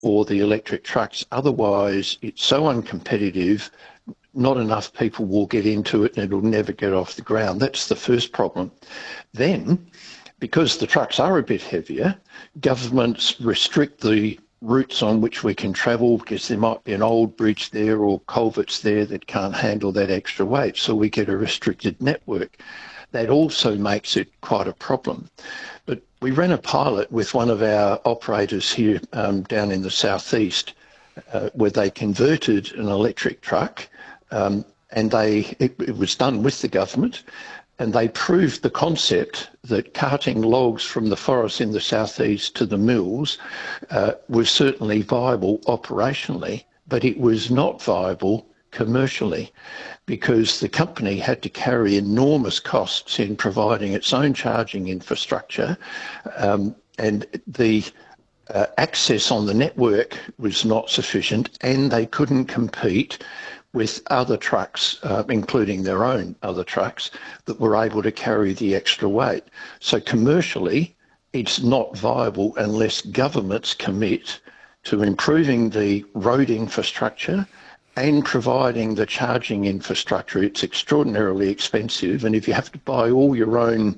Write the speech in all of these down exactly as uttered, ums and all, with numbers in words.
or the electric trucks. Otherwise, it's so uncompetitive, not enough people will get into it and it'll never get off the ground. That's the first problem. Then, because the trucks are a bit heavier, governments restrict the routes on which we can travel because there might be an old bridge there or culverts there that can't handle that extra weight. So we get a restricted network. That also makes it quite a problem. But we ran a pilot with one of our operators here um, down in the southeast uh, where they converted an electric truck um, and they it, it was done with the government, and they proved the concept that carting logs from the forest in the southeast to the mills uh, was certainly viable operationally, but it was not viable commercially because the company had to carry enormous costs in providing its own charging infrastructure, um, and the uh, access on the network was not sufficient, and they couldn't compete with other trucks, uh, including their own other trucks, that were able to carry the extra weight. So commercially, it's not viable unless governments commit to improving the road infrastructure and providing the charging infrastructure. It's extraordinarily expensive, and if you have to buy all your own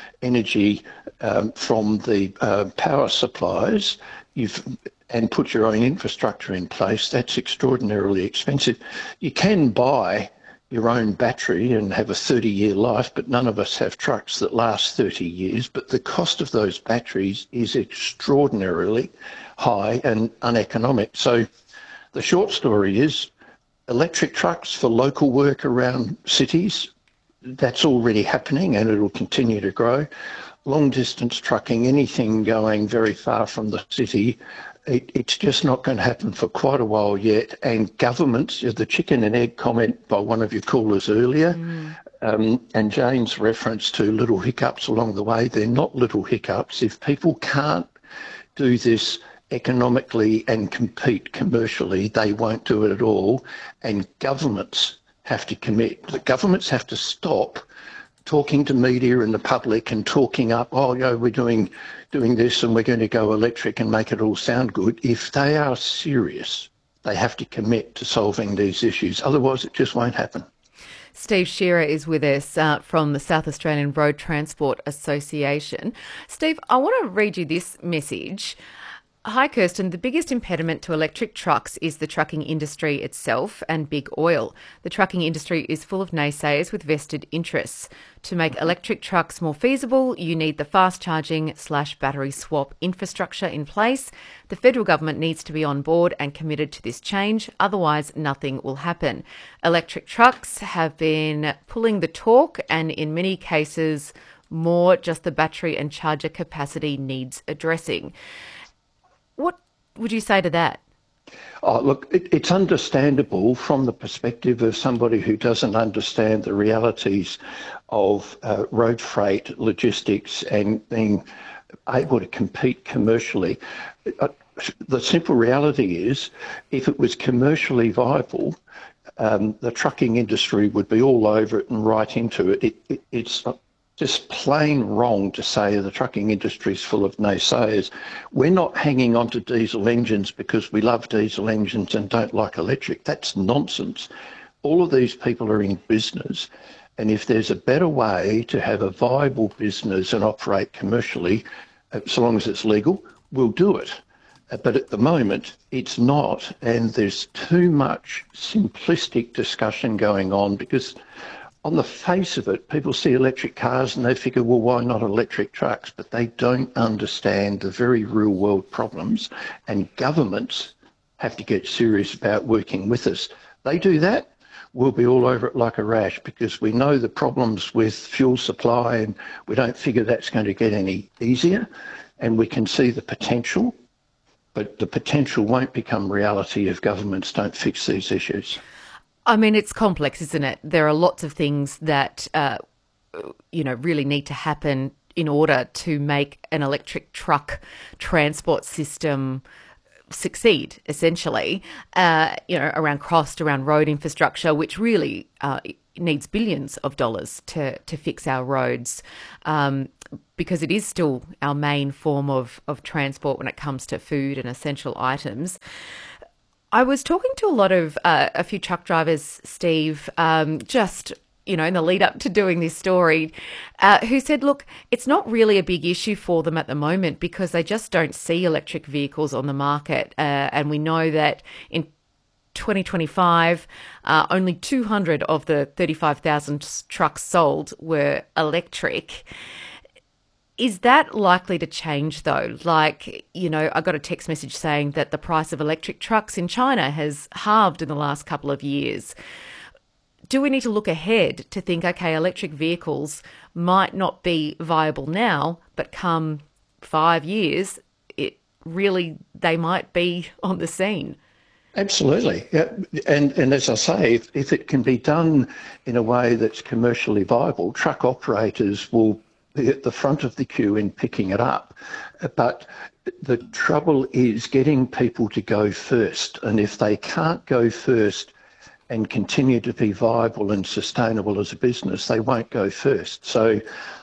energy um, from the uh, power suppliers, you've and put your own infrastructure in place, that's extraordinarily expensive. You can buy your own battery and have a thirty-year life, but none of us have trucks that last thirty years. But the cost of those batteries is extraordinarily high and uneconomic. So the short story is electric trucks for local work around cities, that's already happening and it'll continue to grow. Long distance trucking, anything going very far from the city, It, it's just not going to happen for quite a while yet. And governments, the chicken and egg comment by one of your callers earlier, mm. um, and Jane's reference to little hiccups along the way, they're not little hiccups. If people can't do this economically and compete commercially, they won't do it at all. And governments have to commit. The governments have to stop talking to media and the public and talking up, oh, you know, we're doing doing this and we're going to go electric and make it all sound good. If they are serious, they have to commit to solving these issues. Otherwise, it just won't happen. Steve Shearer is with us uh, from the South Australian Road Transport Association. Steve, I want to read you this message. Hi, Kirsten. The biggest impediment to electric trucks is the trucking industry itself and big oil. The trucking industry is full of naysayers with vested interests. To make electric trucks more feasible, you need the fast charging slash battery swap infrastructure in place. The federal government needs to be on board and committed to this change. Otherwise, nothing will happen. Electric trucks have been pulling the torque, and in many cases, more just the battery and charger capacity needs addressing. What would you say to that? Oh, look, it, it's understandable from the perspective of somebody who doesn't understand the realities of uh, road freight logistics and being able to compete commercially. Uh, the simple reality is, if it was commercially viable, um, the trucking industry would be all over it and right into it. it, it it's just plain wrong to say the trucking industry is full of naysayers. We're not hanging on to diesel engines because we love diesel engines and don't like electric. That's nonsense. All of these people are in business, and if there's a better way to have a viable business and operate commercially, so long as it's legal, we'll do it. But at the moment, it's not, and there's too much simplistic discussion going on because on the face of it, people see electric cars and they figure, well, why not electric trucks? But they don't understand the very real world problems, and governments have to get serious about working with us. They do that, we'll be all over it like a rash because we know the problems with fuel supply and we don't figure that's going to get any easier, and we can see the potential, but the potential won't become reality if governments don't fix these issues. I mean, it's complex, isn't it? There are lots of things that, uh, you know, really need to happen in order to make an electric truck transport system succeed, essentially, uh, you know, around cost, around road infrastructure, which really uh, needs billions of dollars to, to fix our roads. Um, because it is still our main form of, of transport when it comes to food and essential items. I was talking to a lot of uh, a few truck drivers, Steve, um, just, you know, in the lead up to doing this story, uh, who said, look, it's not really a big issue for them at the moment because they just don't see electric vehicles on the market. Uh, and we know that in twenty twenty-five, uh, only two hundred of the thirty-five thousand trucks sold were electric. Is that likely to change though? Like, you know, I got a text message saying that the price of electric trucks in China has halved in the last couple of years. Do we need to look ahead to think, okay, electric vehicles might not be viable now, but come five years, it really, they might be on the scene? Absolutely. Yeah. And, and as I say, if, if it can be done in a way that's commercially viable, truck operators will be at the front of the queue in picking it up. But the trouble is getting people to go first. And if they can't go first and continue to be viable and sustainable as a business, they won't go first. So,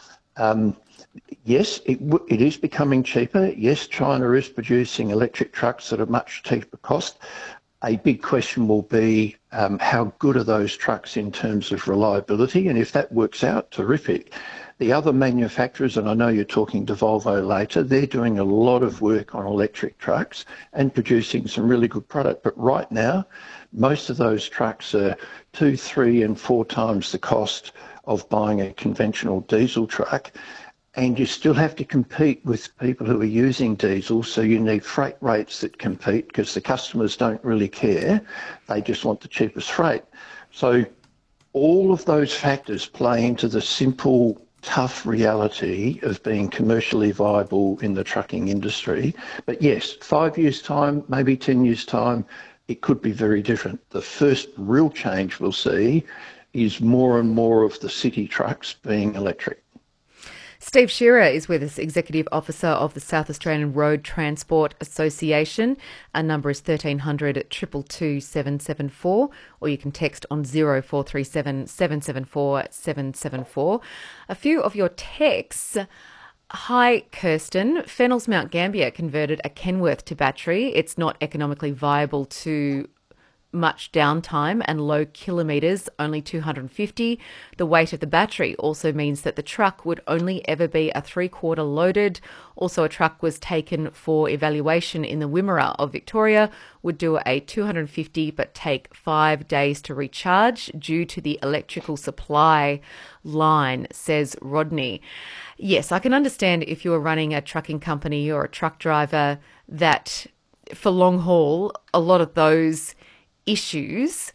um, yes, it, w- it is becoming cheaper. Yes, China is producing electric trucks at a much cheaper cost. A big question will be um, how good are those trucks in terms of reliability? And if that works out, terrific. The other manufacturers, and I know you're talking to Volvo later, they're doing a lot of work on electric trucks and producing some really good product. But right now, most of those trucks are two, three and four times the cost of buying a conventional diesel truck. And you still have to compete with people who are using diesel, so you need freight rates that compete because the customers don't really care. They just want the cheapest freight. So all of those factors play into the simple, tough reality of being commercially viable in the trucking industry. But yes, five years' time, maybe ten years' time, it could be very different. The first real change we'll see is more and more of the city trucks being electric. Steve Shearer is with us, Executive Officer of the South Australian Road Transport Association. Our number is thirteen hundred two two two seven seven four, or you can text on zero four three seven seven seven four seven seven four. A few of your texts. Hi, Kirsten. Fennells Mount Gambier converted a Kenworth to battery. It's not economically viable to much downtime and low kilometres, only two hundred fifty. The weight of the battery also means that the truck would only ever be a three-quarter loaded. Also, a truck was taken for evaluation in the Wimmera of Victoria, would do a two hundred fifty but take five days to recharge due to the electrical supply line, says Rodney. Yes, I can understand if you were running a trucking company or a truck driver that for long haul, a lot of those issues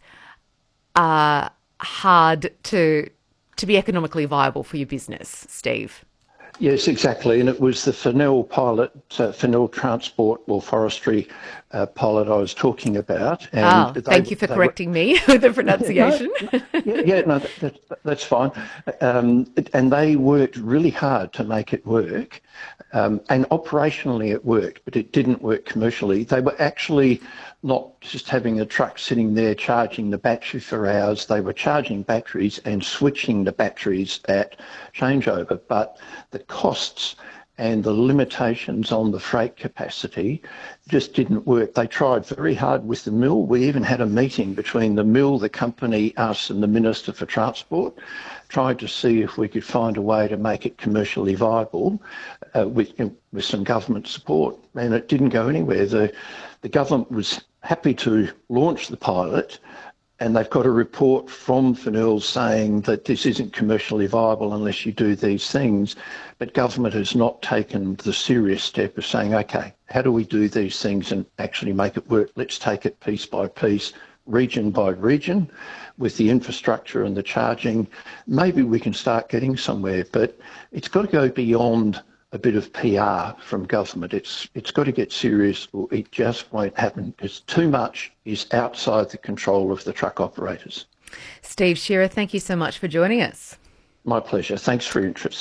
are hard to to be economically viable for your business, Steve. Yes, exactly. And it was the Fennell pilot, uh, Fennell Transport or Forestry uh, pilot I was talking about. And oh, they, thank you for correcting were, me with the pronunciation. No, yeah, yeah, no, that, that, that's fine. Um, it, and they worked really hard to make it work. Um, and operationally it worked, but it didn't work commercially. They were actually not just having a truck sitting there charging the battery for hours. They were charging batteries and switching the batteries at changeover. But the costs and the limitations on the freight capacity just didn't work. They tried very hard with the mill. We even had a meeting between the mill, the company, us and the Minister for Transport, tried to see if we could find a way to make it commercially viable uh, with, with some government support. And it didn't go anywhere. The, the government was happy to launch the pilot, and they've got a report from Fennell saying that this isn't commercially viable unless you do these things. But government has not taken the serious step of saying, okay, how do we do these things and actually make it work? Let's take it piece by piece, region by region, with the infrastructure and the charging. Maybe we can start getting somewhere, but it's got to go beyond a bit of P R from government. It's it's got to get serious or it just won't happen because too much is outside the control of the truck operators. Steve Shearer, thank you so much for joining us. My pleasure. Thanks for your interest.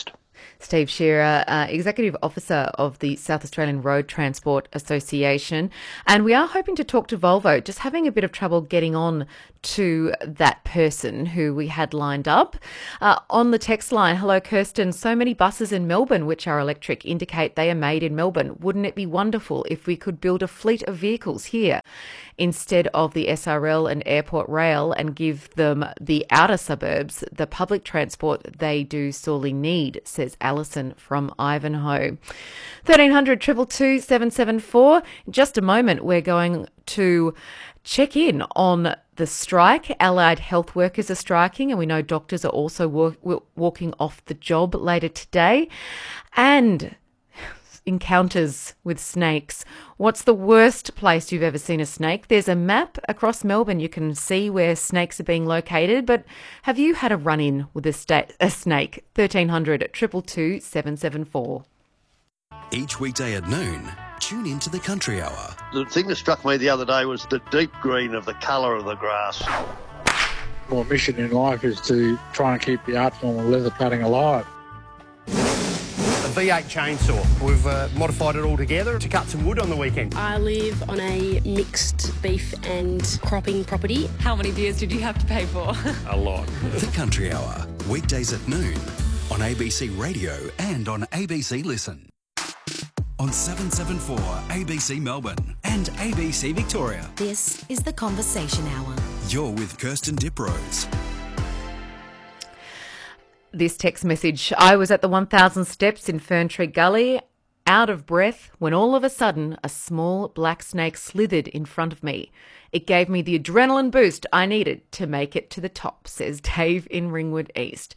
Steve Shearer, uh, Executive Officer of the South Australian Road Transport Association. And we are hoping to talk to Volvo, just having a bit of trouble getting on to that person who we had lined up. Uh, on the text line, hello Kirsten, so many buses in Melbourne which are electric indicate they are made in Melbourne. Wouldn't it be wonderful if we could build a fleet of vehicles here instead of the S R L and Airport Rail and give them the outer suburbs the public transport they do sorely need, says Alison from Ivanhoe. thirteen hundred, two two two, seven seven four. In just a moment, we're going to check in on the strike. Allied health workers are striking, and we know doctors are also walk, walking off the job later today. And encounters with snakes. What's the worst place you've ever seen a snake? There's a map across Melbourne. You can see where snakes are being located, but have you had a run-in with a, sta- a snake? thirteen hundred, two two two, seven seven four. Each weekday at noon, tune into the Country Hour. The thing that struck me the other day was the deep green of the colour of the grass. My mission in life is to try and keep the art form of leather cutting alive. A V eight chainsaw. We've uh, modified it all together to cut some wood on the weekend. I live on a mixed beef and cropping property. How many beers did you have to pay for? A lot. The Country Hour, weekdays at noon on A B C Radio and on A B C Listen. On seven seven four A B C Melbourne and A B C Victoria. This is The Conversation Hour. You're with Kirsten Diprose. This text message, I was at the one thousand steps in Ferntree Gully, out of breath, when all of a sudden a small black snake slithered in front of me. It gave me the adrenaline boost I needed to make it to the top, says Dave in Ringwood East.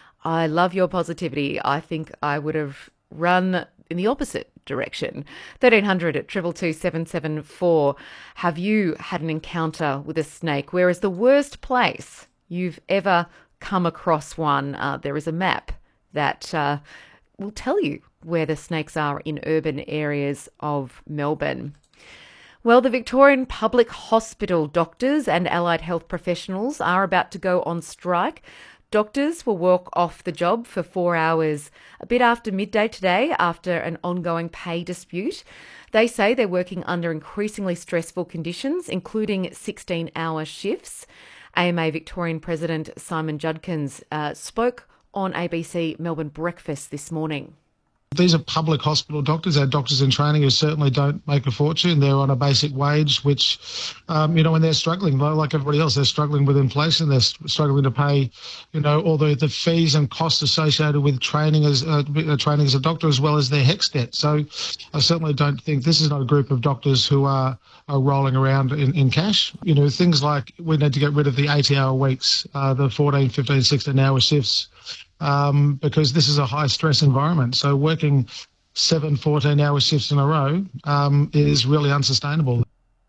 I love your positivity. I think I would have run in the opposite direction. thirteen hundred at two two two, seven seven four. Have you had an encounter with a snake? Where is the worst place you've ever come across one? Uh, there is a map that uh, will tell you where the snakes are in urban areas of Melbourne. Well, the Victorian Public Hospital doctors and allied health professionals are about to go on strike. Doctors will walk off the job for four hours a bit after midday today after an ongoing pay dispute. They say they're working under increasingly stressful conditions, including sixteen-hour shifts. A M A Victorian President Simon Judkins uh, spoke on A B C Melbourne Breakfast this morning. These are public hospital doctors. Our doctors in training who certainly don't make a fortune. They're on a basic wage, which, um, you know, when they're struggling, like everybody else, they're struggling with inflation. They're struggling to pay, you know, all the, the fees and costs associated with training as uh, training as a doctor, as well as their HECS debt. So I certainly don't think this is not a group of doctors who are, are rolling around in, in cash. You know, things like we need to get rid of the eighty-hour weeks, uh, the fourteen, fifteen, sixteen-hour shifts. Um, because this is a high-stress environment. So working seven fourteen-hour shifts in a row um, is really unsustainable.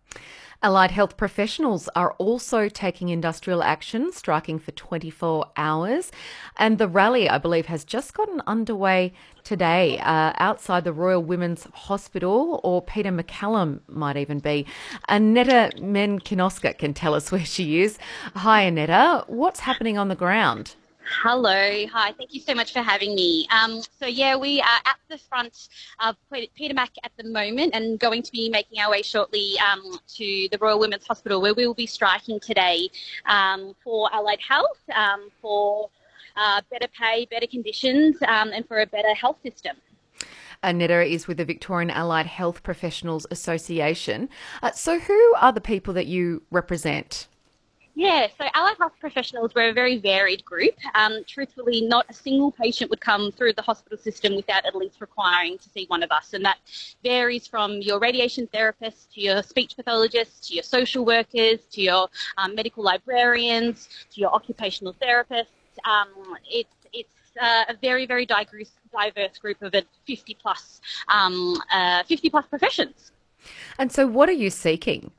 Allied health professionals are also taking industrial action, striking for twenty-four hours. And the rally, I believe, has just gotten underway today uh, outside the Royal Women's Hospital, or Peter MacCallum might even be. Annetta Menkinoska can tell us where she is. Hi, Annetta. What's happening on the ground? Hello. Hi. Thank you so much for having me. Um, so, yeah, we are at the front of Peter Mac at the moment and going to be making our way shortly um, to the Royal Women's Hospital, where we will be striking today um, for allied health, um, for uh, better pay, better conditions um, and for a better health system. Annetta is with the Victorian Allied Health Professionals Association. Uh, so who are the people that you represent? Yeah, so allied health professionals, we're a very varied group. Um, truthfully, not a single patient would come through the hospital system without at least requiring to see one of us. And that varies from your radiation therapist to your speech pathologists, to your social workers, to your um, medical librarians, to your occupational therapists. Um, it's it's uh, a very, very diverse, diverse group of fifty plus, um, uh, fifty plus professions. And so what are you seeking?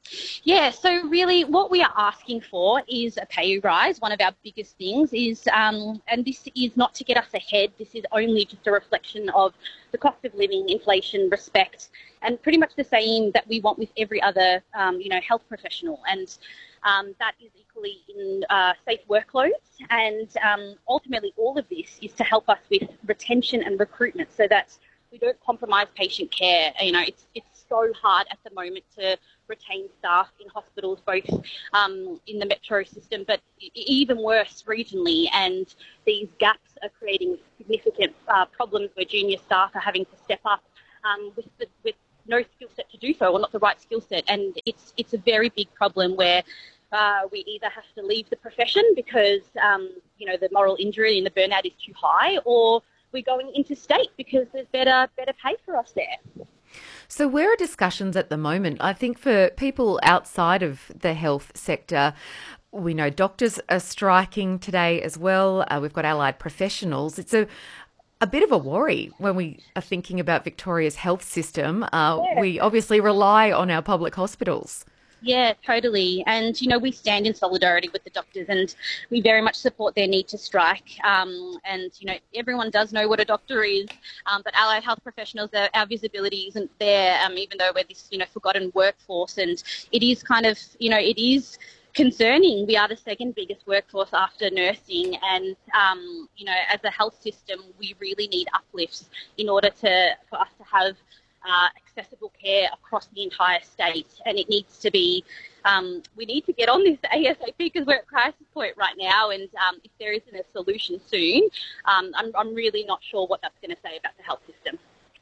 Yeah, so really what we are asking for is a pay rise. One of our biggest things is, um, and this is not to get us ahead, this is only just a reflection of the cost of living, inflation, respect, and pretty much the same that we want with every other, um, you know, health professional. And um, that is equally in uh, safe workloads. And um, ultimately all of this is to help us with retention and recruitment so that we don't compromise patient care. You know, it's it's so hard at the moment to retain staff in hospitals, both um, in the metro system, but even worse regionally. And these gaps are creating significant uh, problems where junior staff are having to step up um, with the, with no skill set to do so, or not the right skill set. And it's it's a very big problem where uh, we either have to leave the profession because um, you know the moral injury and the burnout is too high, or we're going into state because there's better better pay for us there. So where are discussions at the moment? I think for people outside of the health sector, we know doctors are striking today as well. Uh, we've got allied professionals. It's a a bit of a worry when we are thinking about Victoria's health system. Uh, yeah. We obviously rely on our public hospitals. Yeah, totally. And, you know, we stand in solidarity with the doctors and we very much support their need to strike. Um, and, you know, everyone does know what a doctor is, um, but allied health professionals, our, our visibility isn't there, um, even though we're this, you know, forgotten workforce. And it is kind of, you know, it is concerning. We are the second biggest workforce after nursing. And, um, you know, as a health system, we really need uplifts in order to for us to have Uh, accessible care across the entire state, and it needs to be, um, we need to get on this ASAP because we're at crisis point right now, and um, if there isn't a solution soon, um, I'm, I'm really not sure what that's going to say about the health system.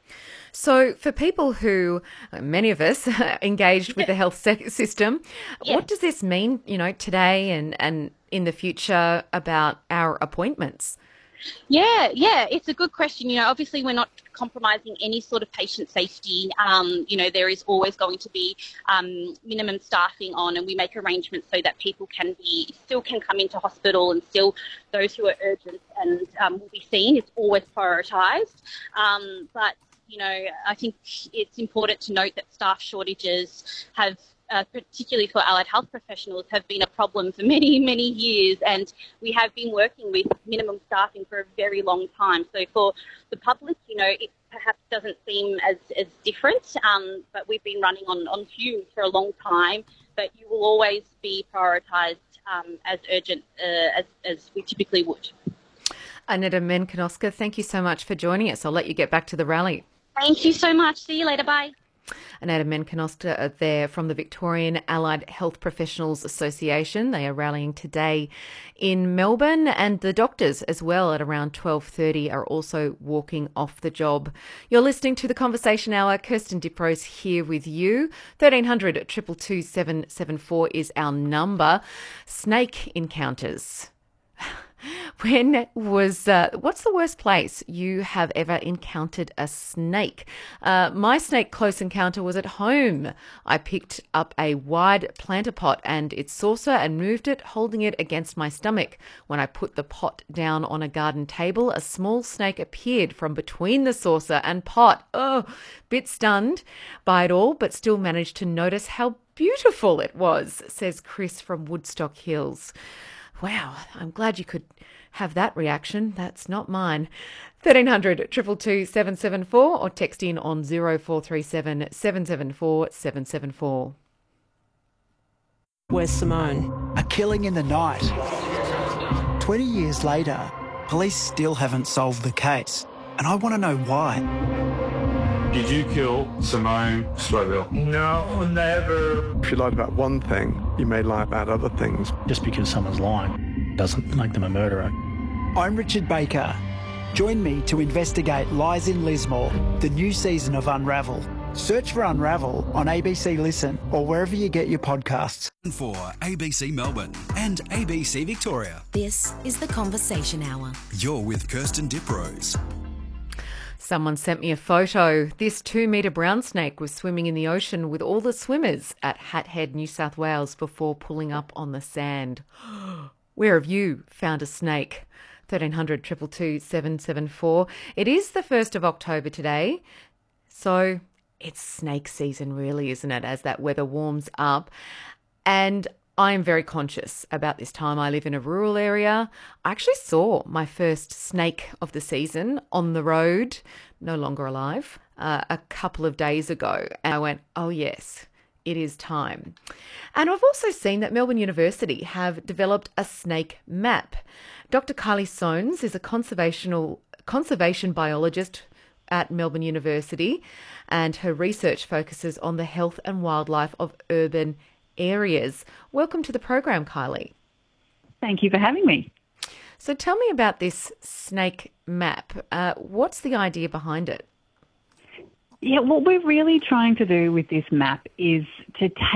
So for people who, many of us, are engaged with the health sec- system, yeah. What does this mean, you know, today and, and in the future about our appointments? Yeah, yeah, it's a good question. You know, obviously we're not compromising any sort of patient safety. Um, you know, there is always going to be um, minimum staffing on, and we make arrangements so that people can be, still can come into hospital, and still those who are urgent and um, will be seen. It's always prioritised. Um, but, you know, I think it's important to note that staff shortages have Uh, particularly for allied health professionals, have been a problem for many, many years, and we have been working with minimum staffing for a very long time. So for the public, you know, it perhaps doesn't seem as, as different, um, but we've been running on, on fumes for a long time, but you will always be prioritised um, as urgent uh, as, as we typically would. Aneta Menkinoska, thank you so much for joining us. I'll let you get back to the rally. Thank you so much. See you later. Bye. Aneta Menkinoska there from the Victorian Allied Health Professionals Association. They are rallying today in Melbourne, and the doctors as well at around twelve thirty are also walking off the job. You're listening to The Conversation Hour. Kirsten Diprose here with you. thirteen hundred, two two two, seven seven four is our number. Snake encounters. When was, uh, what's the worst place you have ever encountered a snake? Uh, my snake close encounter was at home. I picked up a wide planter pot and its saucer and moved it, holding it against my stomach. When I put the pot down on a garden table, a small snake appeared from between the saucer and pot. Oh, bit stunned by it all, but still managed to notice how beautiful it was, says Chris from Woodstock Hills. Wow, I'm glad you could have that reaction. That's not mine. thirteen hundred, two two two, seven seven four or text in on zero four three seven, seven seven four, seven seven four. Where's Simone? A killing in the night. twenty years later, police still haven't solved the case, and I want to know why. Did you kill Simone Strobel? No, never. If you lied about one thing, you may lie about other things. Just because someone's lying doesn't make them a murderer. I'm Richard Baker. Join me to investigate Lies in Lismore, the new season of Unravel. Search for Unravel on A B C Listen or wherever you get your podcasts. For A B C Melbourne and A B C Victoria. This is The Conversation Hour. You're with Kirsten Diprose. Someone sent me a photo. This two-metre brown snake was swimming in the ocean with all the swimmers at Hat Head, New South Wales, before pulling up on the sand. Where have you found a snake? thirteen hundred, two two two, seven seven four. It is the first of October today, so It's snake season, really, isn't it, as that weather warms up? And I am very conscious about this time. I live in a rural area. I actually saw my first snake of the season on the road, no longer alive, uh, a couple of days ago. And I went, oh, yes, it is time. And I've also seen that Melbourne University have developed a snake map. Doctor Kylie Soanes is a conservational, conservation biologist at Melbourne University, and her research focuses on the health and wildlife of urban areas. Welcome to the program, Kylie. Thank you for having me. So tell me about this snake map. Uh, what's the idea behind it? Yeah, what we're really trying to do with this map is to take